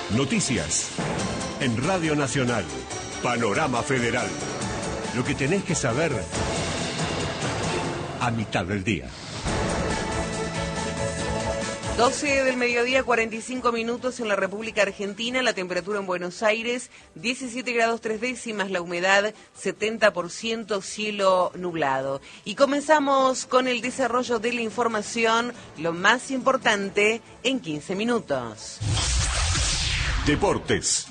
Noticias. En Radio Nacional. Panorama Federal. Lo que tenés que saber a mitad del día. 12 del mediodía, 45 minutos en la República Argentina, la temperatura en Buenos Aires, 17 grados 3 décimas, la humedad 70%, cielo nublado. Y comenzamos con el desarrollo de la información, lo más importante en 15 minutos. Deportes.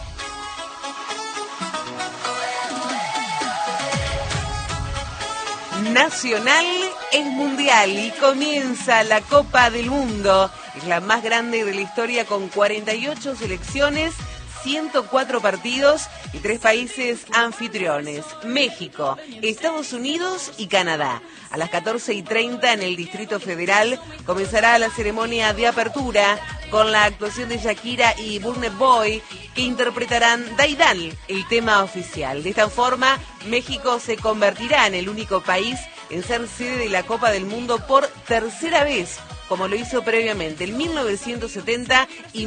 Nacional es mundial y comienza la Copa del Mundo. Es la más grande de la historia con 48 selecciones, 104 partidos y 3 países anfitriones: México, Estados Unidos y Canadá. A las 14:30 en el Distrito Federal comenzará la ceremonia de apertura con la actuación de Shakira y Burna Boy, que interpretarán Daidal, el tema oficial. De esta forma, México se convertirá en el único país en ser sede de la Copa del Mundo por tercera vez, como lo hizo previamente en 1970 y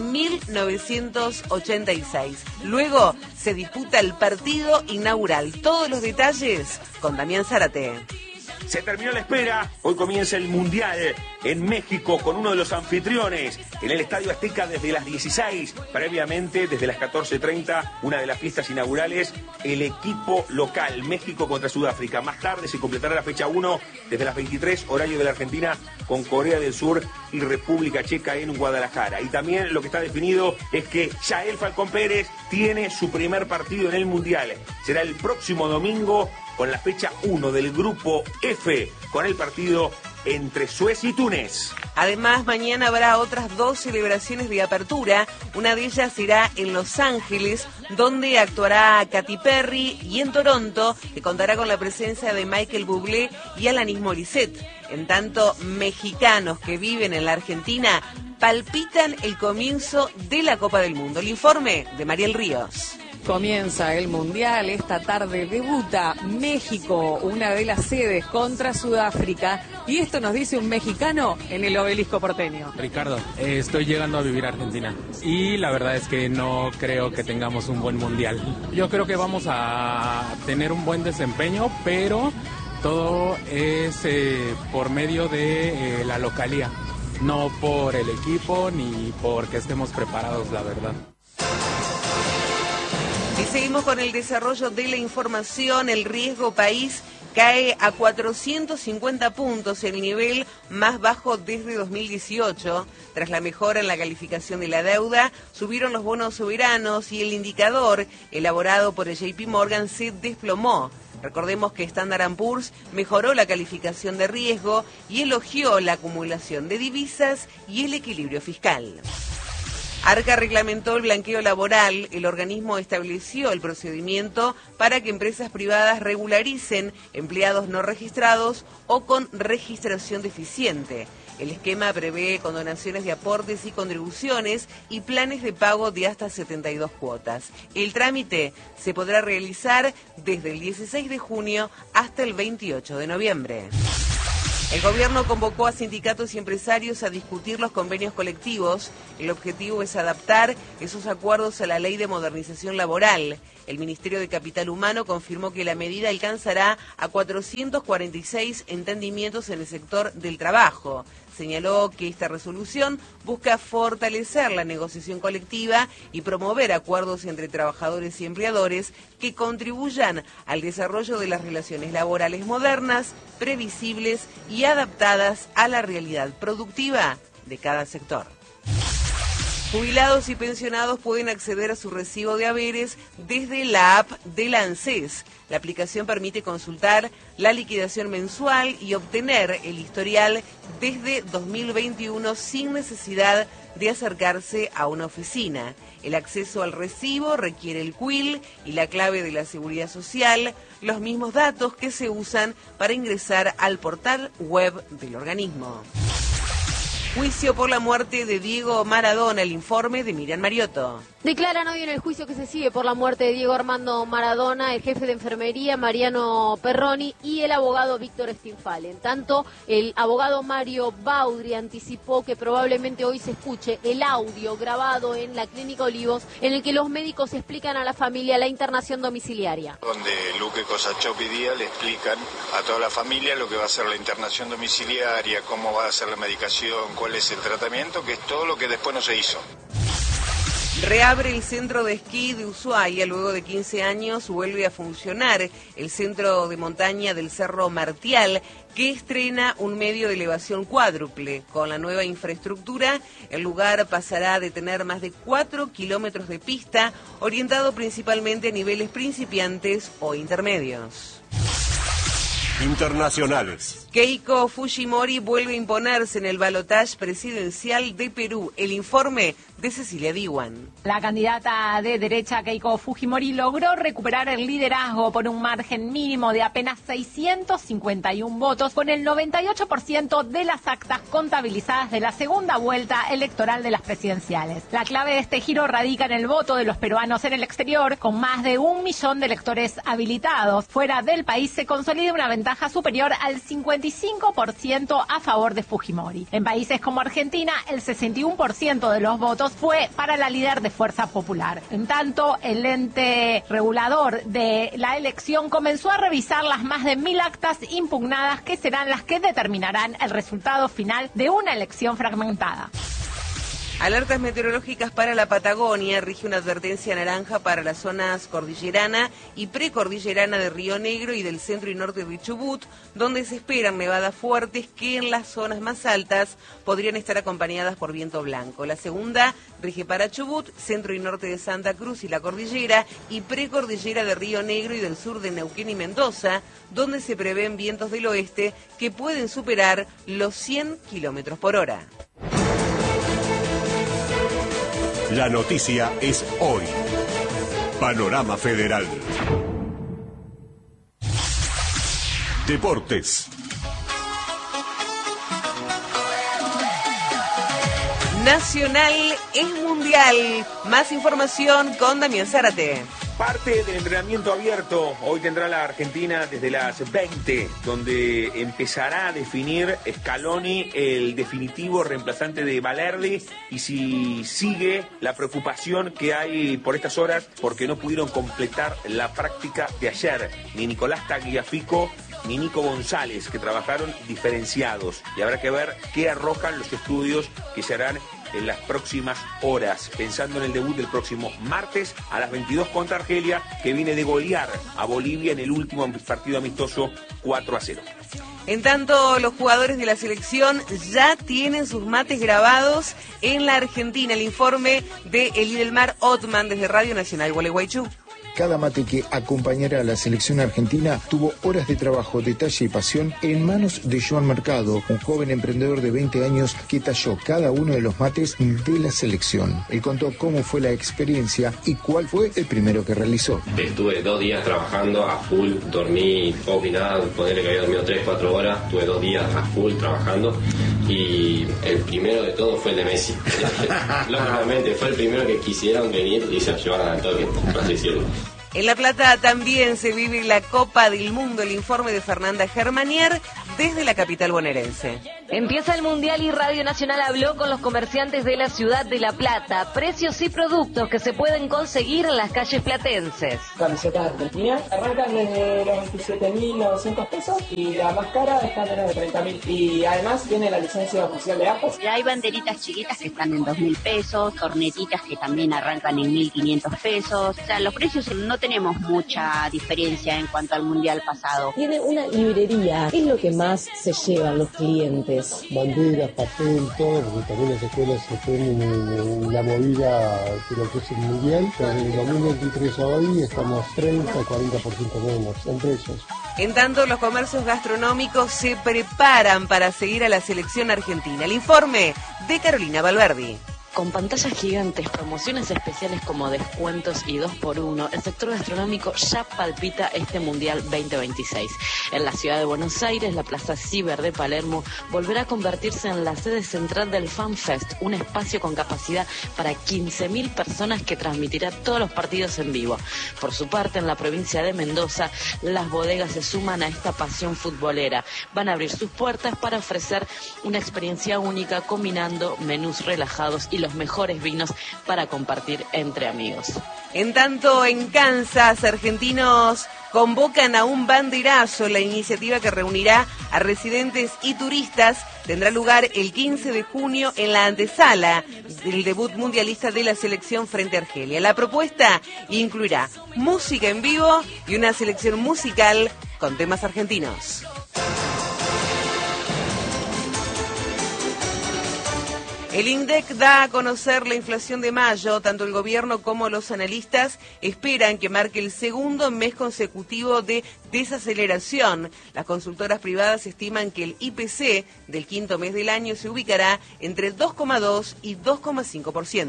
1986. Luego se disputa el partido inaugural. Todos los detalles con Damián Zárate. Se terminó la espera, hoy comienza el Mundial en México con uno de los anfitriones en el Estadio Azteca desde las 16, previamente desde las 14:30, una de las fiestas inaugurales, el equipo local, México contra Sudáfrica. Más tarde se completará la fecha 1 desde las 23, horario de la Argentina, con Corea del Sur y República Checa en Guadalajara. Y también lo que está definido es que Yael Falcón Pérez tiene su primer partido en el Mundial. Será el próximo domingo con la fecha 1 del grupo F, con el partido entre Suecia y Túnez. Además, mañana habrá otras 2 celebraciones de apertura. Una de ellas será en Los Ángeles, donde actuará Katy Perry, y en Toronto, que contará con la presencia de Michael Bublé y Alanis Morissette. En tanto, mexicanos que viven en la Argentina palpitan el comienzo de la Copa del Mundo. El informe de Mariel Ríos. Comienza el Mundial, esta tarde debuta México, una de las sedes, contra Sudáfrica, y esto nos dice un mexicano en el Obelisco porteño. Ricardo, estoy llegando a vivir a Argentina y la verdad es que no creo que tengamos un buen Mundial. Yo creo que vamos a tener un buen desempeño, pero todo es por medio de la localía, no por el equipo ni porque estemos preparados, la verdad. Y seguimos con el desarrollo de la información. El riesgo país cae a 450 puntos, el nivel más bajo desde 2018. Tras la mejora en la calificación de la deuda, subieron los bonos soberanos y el indicador elaborado por el JP Morgan se desplomó. Recordemos que Standard & Poor's mejoró la calificación de riesgo y elogió la acumulación de divisas y el equilibrio fiscal. Arca reglamentó el blanqueo laboral. El organismo estableció el procedimiento para que empresas privadas regularicen empleados no registrados o con registración deficiente. El esquema prevé condonaciones de aportes y contribuciones y planes de pago de hasta 72 cuotas. El trámite se podrá realizar desde el 16 de junio hasta el 28 de noviembre. El gobierno convocó a sindicatos y empresarios a discutir los convenios colectivos. El objetivo es adaptar esos acuerdos a la Ley de Modernización Laboral. El Ministerio de Capital Humano confirmó que la medida alcanzará a 446 entendimientos en el sector del trabajo. Señaló que esta resolución busca fortalecer la negociación colectiva y promover acuerdos entre trabajadores y empleadores que contribuyan al desarrollo de las relaciones laborales modernas, previsibles y adaptadas a la realidad productiva de cada sector. Jubilados y pensionados pueden acceder a su recibo de haberes desde la app de la ANSES. La aplicación permite consultar la liquidación mensual y obtener el historial desde 2021 sin necesidad de acercarse a una oficina. El acceso al recibo requiere el CUIL y la clave de la Seguridad Social, los mismos datos que se usan para ingresar al portal web del organismo. Juicio por la muerte de Diego Maradona, el informe de Miriam Mariotto. Declaran hoy en el juicio que se sigue por la muerte de Diego Armando Maradona el jefe de enfermería Mariano Perroni y el abogado Víctor Stinfale. En tanto, el abogado Mario Baudri anticipó que probablemente hoy se escuche el audio grabado en la Clínica Olivos en el que los médicos explican a la familia la internación domiciliaria. Donde Luque Cosachop y Díaz le explican a toda la familia lo que va a ser la internación domiciliaria, cómo va a ser la medicación, cuál es el tratamiento, que es todo lo que después no se hizo. Reabre el centro de esquí de Ushuaia, luego de 15 años vuelve a funcionar el centro de montaña del Cerro Martial, que estrena un medio de elevación cuádruple. Con la nueva infraestructura, el lugar pasará de tener más de 4 kilómetros de pista, orientado principalmente a niveles principiantes o intermedios. Internacionales. Keiko Fujimori vuelve a imponerse en el balotaje presidencial de Perú. El informe de Cecilia Diwan. La candidata de derecha Keiko Fujimori logró recuperar el liderazgo por un margen mínimo de apenas 651 votos, con el 98% de las actas contabilizadas de la segunda vuelta electoral de las presidenciales. La clave de este giro radica en el voto de los peruanos en el exterior, con más de 1 millón de electores habilitados. Fuera del país se consolida una ventaja superior al 55% a favor de Fujimori. En países como Argentina, el 61% de los votos fue para la líder de Fuerza Popular. En tanto, el ente regulador de la elección comenzó a revisar las más de 1000 actas impugnadas que serán las que determinarán el resultado final de una elección fragmentada. Alertas meteorológicas para la Patagonia, rige una advertencia naranja para las zonas cordillerana y precordillerana de Río Negro y del centro y norte de Chubut, donde se esperan nevadas fuertes que en las zonas más altas podrían estar acompañadas por viento blanco. La segunda rige para Chubut, centro y norte de Santa Cruz y la cordillera y precordillera de Río Negro y del sur de Neuquén y Mendoza, donde se prevén vientos del oeste que pueden superar los 100 kilómetros por hora. La noticia es hoy. Panorama Federal. Deportes. Nacional es mundial. Más información con Damián Zárate. Parte del entrenamiento abierto hoy tendrá la Argentina desde las 20, donde empezará a definir Scaloni el definitivo reemplazante de Balerdi, y si sigue la preocupación que hay por estas horas porque no pudieron completar la práctica de ayer, ni Nicolás Tagliafico ni Nico González, que trabajaron diferenciados, y habrá que ver qué arrojan los estudios que se harán en las próximas horas, pensando en el debut del próximo martes a las 22 contra Argelia, que viene de golear a Bolivia en el último partido amistoso 4-0. En tanto, los jugadores de la selección ya tienen sus mates grabados en la Argentina. El informe de Elidelmar Ottman desde Radio Nacional Gualeguaychú. Cada mate que acompañará a la selección argentina tuvo horas de trabajo, detalle y pasión en manos de Joan Mercado, un joven emprendedor de 20 años que talló cada uno de los mates de la selección. Él contó cómo fue la experiencia y cuál fue el primero que realizó. Estuve 2 días trabajando a full, dormí poco y nada, ponerle que había dormido 3-4 horas, estuve 2 días a full trabajando, y el primero de todo fue el de Messi. Lógicamente fue el primero que quisieron venir y se lo llevaron al toque, por así decirlo. En La Plata también se vive la Copa del Mundo. El informe de Fernanda Germanier desde la capital bonaerense. Empieza el Mundial y Radio Nacional habló con los comerciantes de la ciudad de La Plata. Precios y productos que se pueden conseguir en las calles platenses. Camisetas argentinas arrancan desde los 27.900 pesos y la más cara está menos de 30.000. Y además tiene la licencia oficial de APOS. Hay banderitas chiquitas que están en 2.000 pesos, cornetitas que también arrancan en 1.500 pesos. O sea, los precios no tenemos mucha diferencia en cuanto al Mundial pasado. Tiene una librería. ¿Qué es lo que más se llevan los clientes? Banderas, papel, todo, porque también las escuelas se ponen en la movida de lo que es el Mundial. Desde el 2023 a hoy estamos 30-40% menos en precios. En tanto, los comercios gastronómicos se preparan para seguir a la selección argentina. El informe de Carolina Valverdi. Con pantallas gigantes, promociones especiales como descuentos y 2x1, el sector gastronómico ya palpita este Mundial 2026. En la ciudad de Buenos Aires, la Plaza Ciber de Palermo volverá a convertirse en la sede central del FanFest, un espacio con capacidad para 15.000 personas que transmitirá todos los partidos en vivo. Por su parte, en la provincia de Mendoza, las bodegas se suman a esta pasión futbolera. Van a abrir sus puertas para ofrecer una experiencia única, combinando menús relajados y los mejores vinos para compartir entre amigos. En tanto, en Kansas, argentinos convocan a un banderazo. La iniciativa, que reunirá a residentes y turistas, tendrá lugar el 15 de junio en la antesala del debut mundialista de la selección frente a Argelia. La propuesta incluirá música en vivo y una selección musical con temas argentinos. El INDEC da a conocer la inflación de mayo. Tanto el gobierno como los analistas esperan que marque el segundo mes consecutivo de desaceleración. Las consultoras privadas estiman que el IPC del quinto mes del año se ubicará entre 2,2 y 2,5%.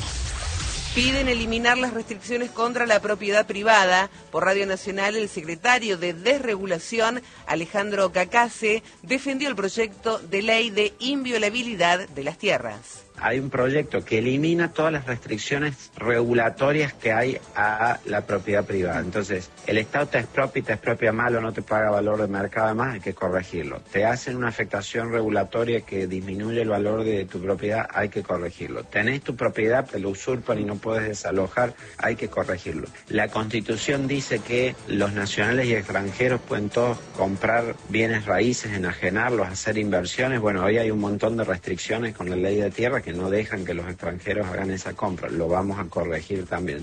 Piden eliminar las restricciones contra la propiedad privada. Por Radio Nacional, el secretario de Desregulación, Alejandro Cacase, defendió el proyecto de ley de inviolabilidad de las tierras. Hay un proyecto que elimina todas las restricciones regulatorias que hay a la propiedad privada. Entonces, el Estado te expropia mal o no te paga valor de mercado, además hay que corregirlo. Te hacen una afectación regulatoria que disminuye el valor de tu propiedad, hay que corregirlo. Tenés tu propiedad, te lo usurpan y no puedes desalojar, hay que corregirlo. La Constitución dice que los nacionales y extranjeros pueden todos comprar bienes raíces, enajenarlos, hacer inversiones. Bueno, hoy hay un montón de restricciones con la ley de tierra que no dejan que los extranjeros hagan esa compra. Lo vamos a corregir también.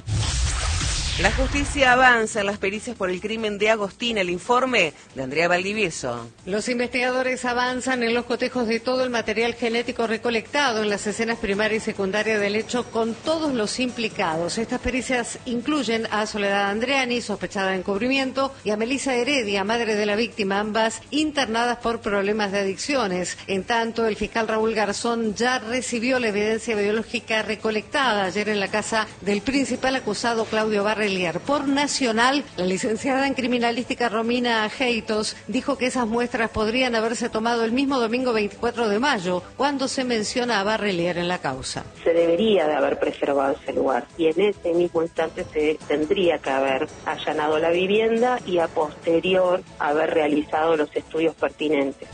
La justicia avanza en las pericias por el crimen de Agostina. El informe de Andrea Valdivieso. Los investigadores avanzan en los cotejos de todo el material genético recolectado en las escenas primaria y secundaria del hecho con todos los implicados. Estas pericias incluyen a Soledad Andreani, sospechada de encubrimiento, y a Melissa Heredia, madre de la víctima, ambas internadas por problemas de adicciones. En tanto, el fiscal Raúl Garzón ya recibió la evidencia biológica recolectada ayer en la casa del principal acusado, Claudio Barrelier. Por Nacional, la licenciada en criminalística Romina Heitos dijo que esas muestras podrían haberse tomado el mismo domingo 24 de mayo, cuando se menciona a Barrelier en la causa. Se debería de haber preservado ese lugar y en ese mismo instante se tendría que haber allanado la vivienda y a posterior haber realizado los estudios pertinentes.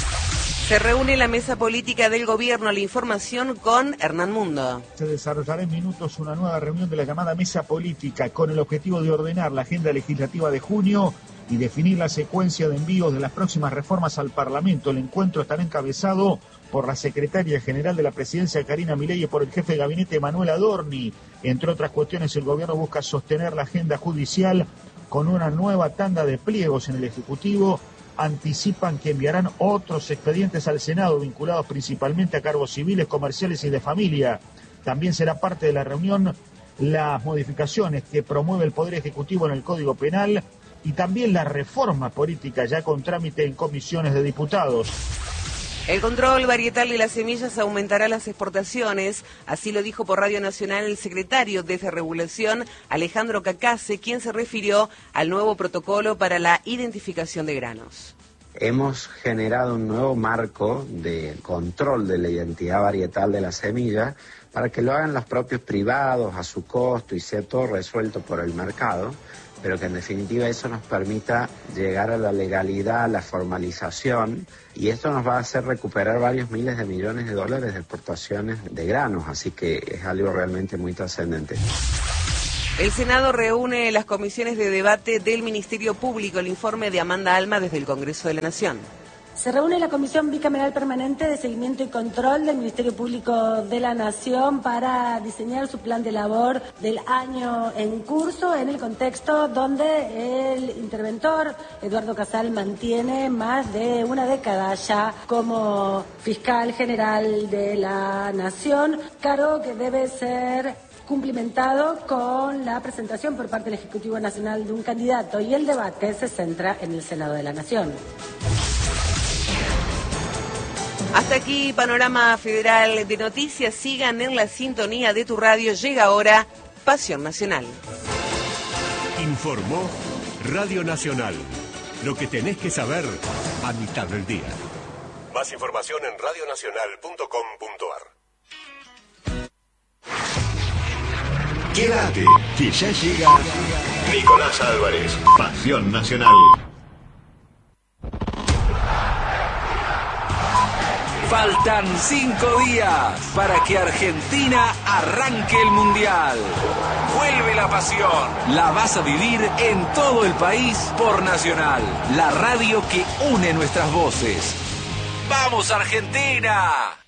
Se reúne la mesa política del gobierno. La información con Hernán Mundo. Se desarrollará en minutos una nueva reunión de la llamada mesa política con el objetivo de ordenar la agenda legislativa de junio y definir la secuencia de envíos de las próximas reformas al Parlamento. El encuentro estará encabezado por la secretaria general de la presidencia, Karina Milei, y por el jefe de gabinete, Manuel Adorni. Entre otras cuestiones, el gobierno busca sostener la agenda judicial con una nueva tanda de pliegos en el Ejecutivo. Anticipan que enviarán otros expedientes al Senado vinculados principalmente a cargos civiles, comerciales y de familia. También será parte de la reunión las modificaciones que promueve el Poder Ejecutivo en el Código Penal y también la reforma política ya con trámite en comisiones de diputados. El control varietal de las semillas aumentará las exportaciones, así lo dijo por Radio Nacional el secretario de Desregulación, Alejandro Cacase, quien se refirió al nuevo protocolo para la identificación de granos. Hemos generado un nuevo marco de control de la identidad varietal de la semilla para que lo hagan los propios privados a su costo y sea todo resuelto por el mercado, pero que en definitiva eso nos permita llegar a la legalidad, a la formalización, y esto nos va a hacer recuperar varios miles de millones de dólares de exportaciones de granos, así que es algo realmente muy trascendente. El Senado reúne las comisiones de debate del Ministerio Público. El informe de Amanda Alma desde el Congreso de la Nación. Se reúne la Comisión Bicameral Permanente de Seguimiento y Control del Ministerio Público de la Nación para diseñar su plan de labor del año en curso, en el contexto donde el interventor Eduardo Casal mantiene más de una década ya como fiscal general de la Nación, cargo que debe ser cumplimentado con la presentación por parte del Ejecutivo Nacional de un candidato, y el debate se centra en el Senado de la Nación. Hasta aquí Panorama Federal de Noticias. Sigan en la sintonía de tu radio. Llega ahora Pasión Nacional. Informó Radio Nacional. Lo que tenés que saber a mitad del día. Más información en radionacional.com.ar. Quédate, que ya llega Nicolás Álvarez, Pasión Nacional. Faltan 5 días para que Argentina arranque el Mundial. Vuelve la pasión. La vas a vivir en todo el país por Nacional, la radio que une nuestras voces. ¡Vamos, Argentina!